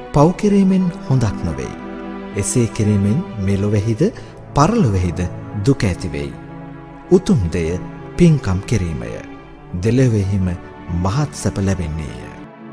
පව් කිරීමෙන් හොඳක් නොවෙයි. එසේ කිරීමෙන් මෙලොවෙහිද පරලොවෙහිද දුක ඇති වෙයි. උතුම් දෙය පින්කම් කිරීමය. දෙලොවෙහිම මහත් සැප ලැබෙන්නේය.